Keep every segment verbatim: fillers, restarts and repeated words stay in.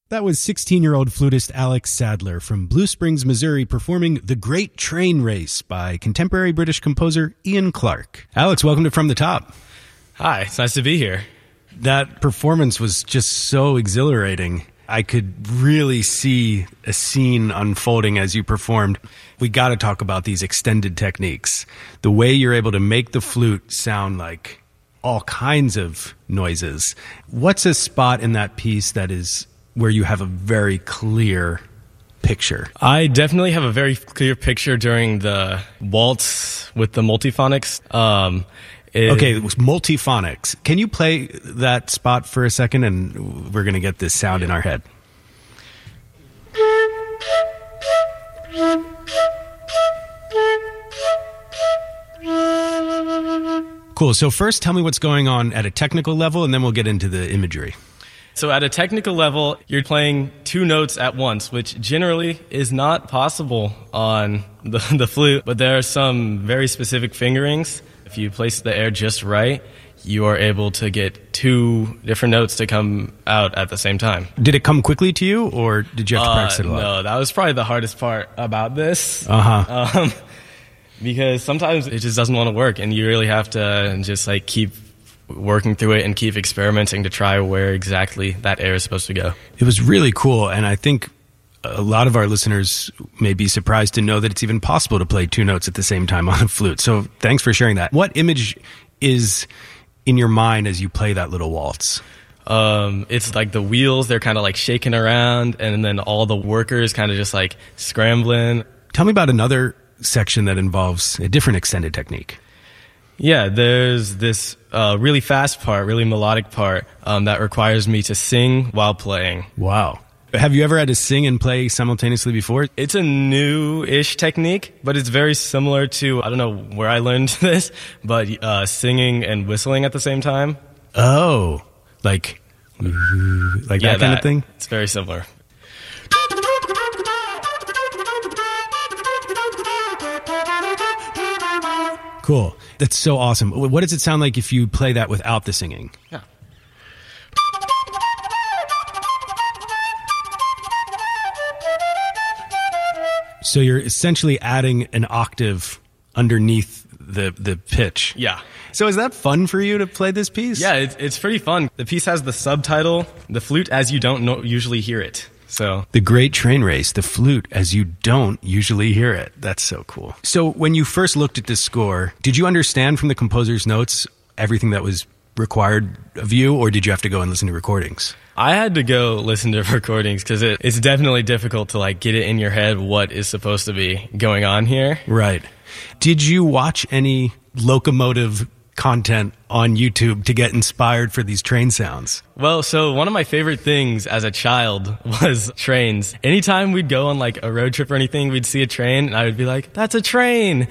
That was sixteen-year-old flutist Alex Sadler from Blue Springs, Missouri, performing The Great Train Race by contemporary British composer Ian Clark. Alex, welcome to From the Top. Hi, it's nice to be here. That performance was just so exhilarating. I could really see a scene unfolding as you performed. We got to talk about these extended techniques. The way you're able to make the flute sound like all kinds of noises. What's a spot in that piece that is where you have a very clear picture? I definitely have a very clear picture during the waltz with the multiphonics. Um, it, okay, it was multiphonics. Can you play that spot for a second, and we're going to get this sound in our head? Cool. So first, tell me what's going on at a technical level, and then we'll get into the imagery. So at a technical level, you're playing two notes at once, which generally is not possible on the, the flute, but there are some very specific fingerings. If you place the air just right, you are able to get two different notes to come out at the same time. Did it come quickly to you, or did you have to uh, practice it a lot? No, that was probably the hardest part about this. Uh-huh. Um, because sometimes it just doesn't want to work, and you really have to just like keep working through it and keep experimenting to try where exactly that air is supposed to go. It was really cool, and I think a lot of our listeners may be surprised to know that it's even possible to play two notes at the same time on a flute. So thanks for sharing that. What image is in your mind as you play that little waltz? Um, it's like the wheels, they're kind of like shaking around, and then all the workers kind of just like scrambling. Tell me about another section that involves a different extended technique. Yeah, there's this uh, really fast part, really melodic part um, that requires me to sing while playing. Wow. Have you ever had to sing and play simultaneously before? It's a new-ish technique, but it's very similar to, I don't know where I learned this, but uh, singing and whistling at the same time. Oh, like, like yeah, that kind that. of thing? It's very similar. Cool. That's so awesome. What does it sound like if you play that without the singing? Yeah. So you're essentially adding an octave underneath the the pitch. Yeah. So is that fun for you to play this piece? Yeah, it's, it's pretty fun. The piece has the subtitle, The Flute as You Don't know, Usually Hear It. So The Great Train Race, the flute as you don't usually hear it. That's so cool. So when you first looked at this score, did you understand from the composer's notes everything that was required of you, or did you have to go and listen to recordings? I had to go listen to recordings because it, it's definitely difficult to like get it in your head what is supposed to be going on here. Right. Did you watch any locomotive content on YouTube to get inspired for these train sounds? Well, so one of my favorite things as a child was trains. Anytime we'd go on like a road trip or anything, we'd see a train and I would be like, that's a train.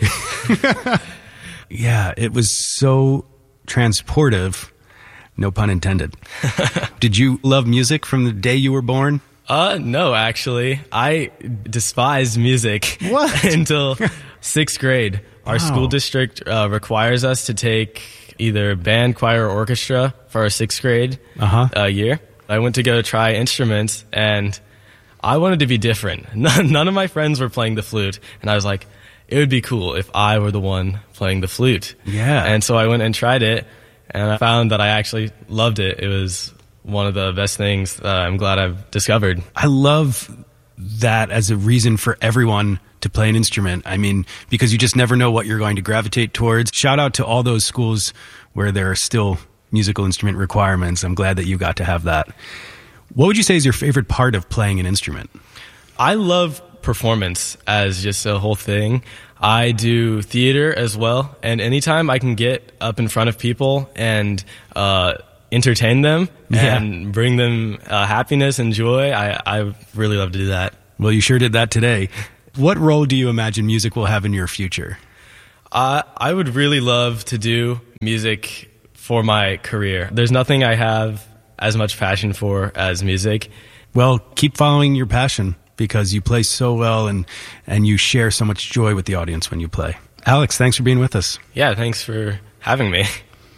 Yeah, it was so transportive. No pun intended. Did you love music from the day you were born? Uh, no, actually. I despised music What? until sixth grade. Our Wow. school district uh, requires us to take either band, choir, or orchestra for our sixth grade Uh-huh. uh, year. I went to go try instruments, and I wanted to be different. None, none of my friends were playing the flute, and I was like, it would be cool if I were the one playing the flute. Yeah. And so I went and tried it, and I found that I actually loved it. It was one of the best things that I'm glad I've discovered. I love that as a reason for everyone to play an instrument. I mean, because you just never know what you're going to gravitate towards. Shout out to all those schools where there are still musical instrument requirements. I'm glad that you got to have that. What would you say is your favorite part of playing an instrument? I love performance as just a whole thing. I do theater as well, and anytime I can get up in front of people and uh, entertain them Yeah. and bring them uh, happiness and joy, I, I really love to do that. Well, you sure did that today. What role do you imagine music will have in your future? Uh, I would really love to do music for my career. There's nothing I have as much passion for as music. Well, keep following your passion because you play so well and, and you share so much joy with the audience when you play. Alex, thanks for being with us. Yeah, thanks for having me.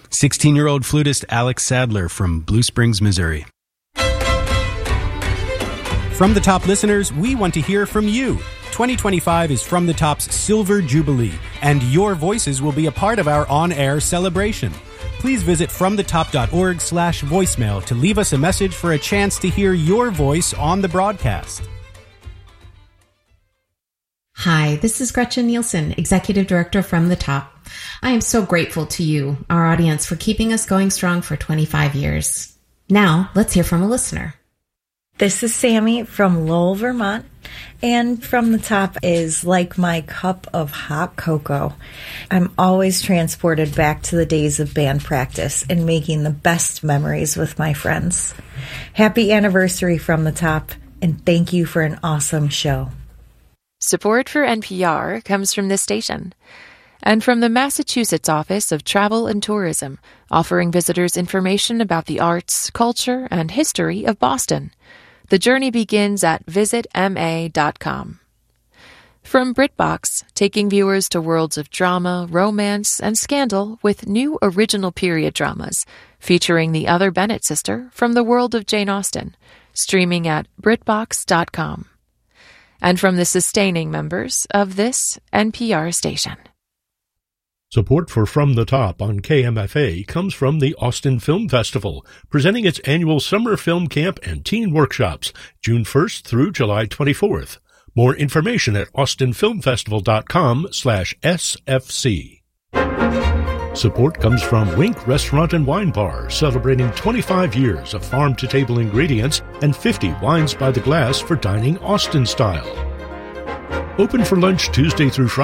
sixteen-year-old flutist Alex Sadler from Blue Springs, Missouri. From the Top listeners, we want to hear from you. twenty twenty-five is From the Top's Silver Jubilee, and your voices will be a part of our on-air celebration. Please visit fromthetop.org slash voicemail to leave us a message for a chance to hear your voice on the broadcast. Hi, this is Gretchen Nielsen, Executive Director From the Top. I am so grateful to you, our audience, for keeping us going strong for twenty-five years. Now, let's hear from a listener. This is Sammy from Lowell, Vermont, and From the Top is like my cup of hot cocoa. I'm always transported back to the days of band practice and making the best memories with my friends. Happy anniversary, From the Top, and thank you for an awesome show. Support for N P R comes from this station and from the Massachusetts Office of Travel and Tourism, offering visitors information about the arts, culture, and history of Boston. The journey begins at visit m a dot com. From BritBox, taking viewers to worlds of drama, romance, and scandal with new original period dramas, featuring the other Bennett sister from the world of Jane Austen, streaming at britbox dot com. And from the sustaining members of this N P R station. Support for From the Top on K M F A comes from the Austin Film Festival, presenting its annual summer film camp and teen workshops, June first through July twenty-fourth. More information at austinfilmfestival.com slash SFC. Support comes from Wink Restaurant and Wine Bar, celebrating twenty-five years of farm-to-table ingredients and fifty wines by the glass for dining Austin style. Open for lunch Tuesday through Friday.